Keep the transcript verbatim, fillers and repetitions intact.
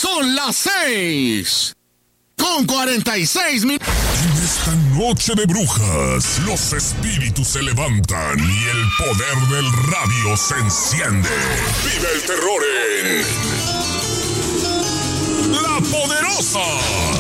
Son las seis con cuarenta y seis minutos. En esta noche de brujas, los espíritus se levantan y el poder del radio se enciende. Vive el terror en La Poderosa.